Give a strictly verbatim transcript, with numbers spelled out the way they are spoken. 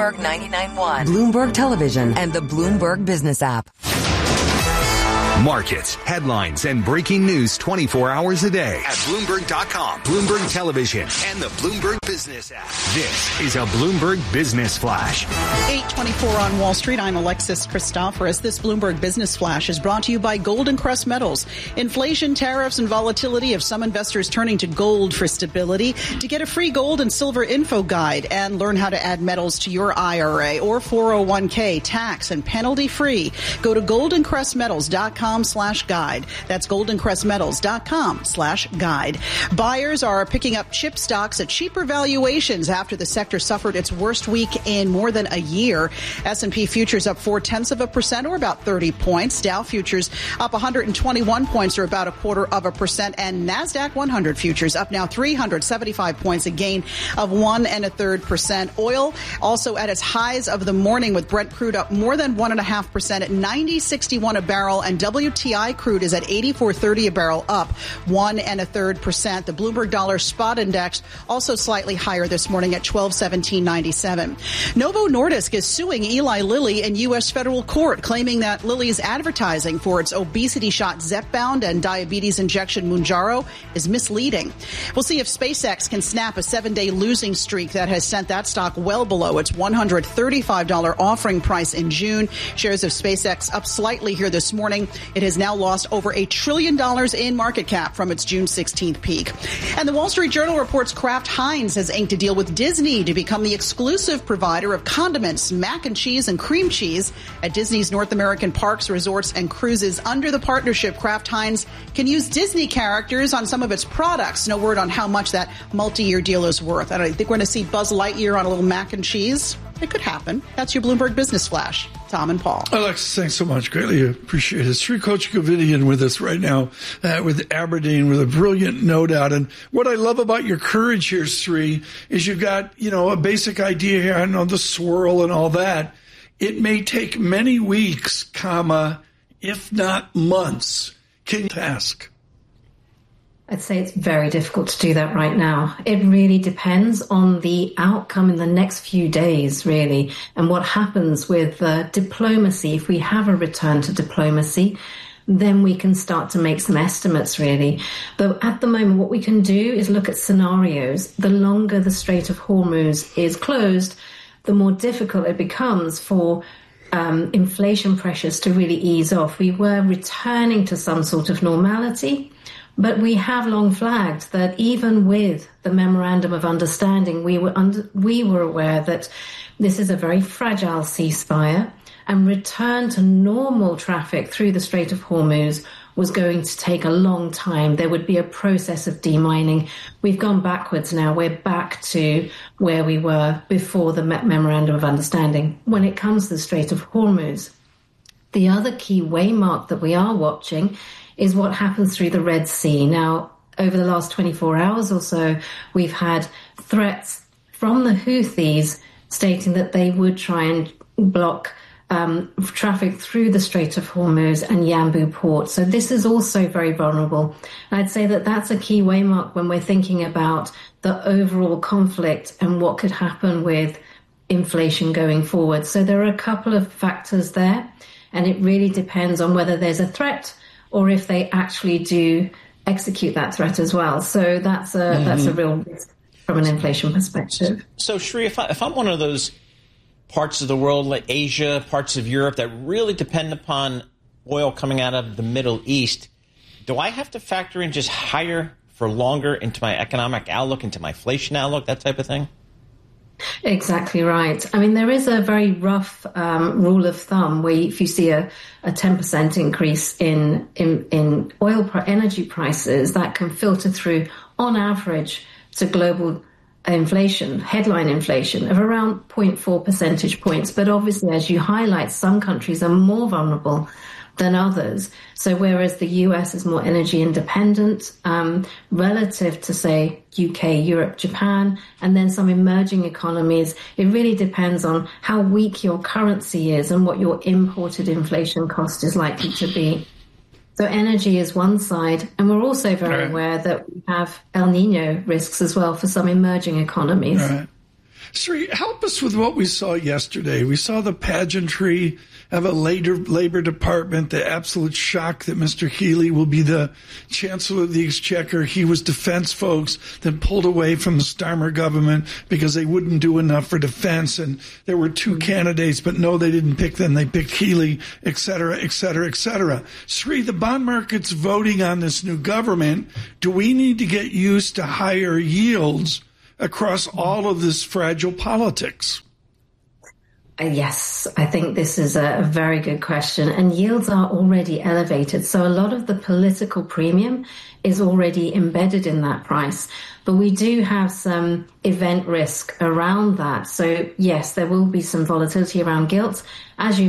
Bloomberg ninety-nine point one, Bloomberg Television, and the Bloomberg Business app. Markets, headlines, and breaking news twenty-four hours a day at Bloomberg dot com, Bloomberg Television, and the Bloomberg Business app. This is a Bloomberg Business Flash. eight twenty-four on Wall Street. I'm Alexis Christoforous. This Bloomberg Business Flash is brought to you by Golden Crest Metals. Inflation, tariffs, and volatility have some investors turning to gold for stability. To get a free gold and silver info guide and learn how to add metals to your I R A or four oh one k tax and penalty free, go to golden crest metals dot com slash guide. That's golden crest metals dot com slash guide. Buyers are picking up chip stocks at cheaper valuations after the sector suffered its worst week in more than a year. S and P futures up four tenths of a percent or about thirty points. Dow futures up one hundred twenty-one points or about a quarter of a percent. And NASDAQ one hundred futures up now three hundred seventy-five points, a gain of one and a third percent. Oil also at its highs of the morning with Brent crude up more than one and a half percent at ninety sixty-one a barrel, and W T I crude is at eighty-four thirty a barrel, up one and a third percent. The Bloomberg Dollar Spot Index also slightly higher this morning at twelve seventeen ninety-seven. Novo Nordisk is suing Eli Lilly in U S federal court, claiming that Lilly's advertising for its obesity shot Zepbound and diabetes injection Mounjaro is misleading. We'll see if SpaceX can snap a seven-day losing streak that has sent that stock well below its one hundred thirty-five dollars offering price in June. Shares of SpaceX up slightly here this morning. It has now lost over a trillion dollars in market cap from its June sixteenth peak. And the Wall Street Journal reports Kraft Heinz has inked a deal with Disney to become the exclusive provider of condiments, mac and cheese, and cream cheese at Disney's North American parks, resorts, and cruises. Under the partnership, Kraft Heinz can use Disney characters on some of its products. No word on how much that multi-year deal is worth. I don't think we're going to see Buzz Lightyear on a little mac and cheese. It could happen. That's your Bloomberg Business Flash. Tom and Paul. Alexis, thanks so much. Greatly appreciate it. Sri Kochikovidian with us right now uh, with Aberdeen with a brilliant note out. And what I love about your courage here, Sri, is you've got, you know, a basic idea here. I know the swirl and all that. It may take many weeks, comma, if not months. Can you task? I'd say it's very difficult to do that right now. It really depends on the outcome in the next few days, really, and what happens with uh, diplomacy. If we have a return to diplomacy, then we can start to make some estimates, really. But at the moment, what we can do is look at scenarios. The longer the Strait of Hormuz is closed, the more difficult it becomes for um, inflation pressures to really ease off. We were returning to some sort of normality, but we have long flagged that even with the Memorandum of Understanding, we were under, we were aware that this is a very fragile ceasefire, and return to normal traffic through the Strait of Hormuz was going to take a long time. There would be a process of demining. We've gone backwards now. We're back to where we were before the Memorandum of Understanding. When it comes to the Strait of Hormuz, the other key waymark that we are watching is what happens through the Red Sea. Now, over the last twenty-four hours or so, we've had threats from the Houthis stating that they would try and block um, traffic through the Strait of Hormuz and Yanbu port. So this is also very vulnerable. And I'd say that that's a key waymark when we're thinking about the overall conflict and what could happen with inflation going forward. So there are a couple of factors there, and it really depends on whether there's a threat or if they actually do execute that threat as well. So that's a mm-hmm. that's a real risk from an inflation perspective. So, Sri, if, I, if I'm one of those parts of the world, like Asia, parts of Europe, that really depend upon oil coming out of the Middle East, do I have to factor in just higher for longer into my economic outlook, into my inflation outlook, that type of thing? Exactly right. I mean, there is a very rough um, rule of thumb where if you see a, a ten percent increase in, in, in oil pr- energy prices, that can filter through, on average, to global inflation, headline inflation of around zero point four percentage points. But obviously, as you highlight, some countries are more vulnerable than others. So whereas the U S is more energy independent um, relative to, say, U K, Europe, Japan, and then some emerging economies, it really depends on how weak your currency is and what your imported inflation cost is likely to be. So energy is one side, and we're also very right. aware that we have El Nino risks as well for some emerging economies. Right. Sri, help us with what we saw yesterday. We saw the pageantry of a later Labor Department, the absolute shock that Mister Healy will be the Chancellor of the Exchequer. He was defense folks that pulled away from the Starmer government because they wouldn't do enough for defense. And there were two candidates, but no, they didn't pick them. They picked Healy, et cetera, et cetera, et cetera. Sri, the bond market's voting on this new government. Do we need to get used to higher yields across all of this fragile politics? Uh, yes, I think this is a, a very good question. And yields are already elevated. So a lot of the political premium is already embedded in that price. But we do have some event risk around that. So yes, there will be some volatility around gilts. As you